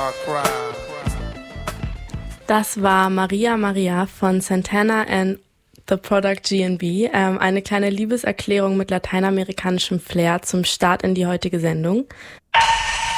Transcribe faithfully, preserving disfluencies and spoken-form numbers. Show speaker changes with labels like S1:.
S1: Das war Maria Maria von Santana and The Product G N B, ähm, eine kleine Liebeserklärung mit lateinamerikanischem Flair zum Start in die heutige Sendung.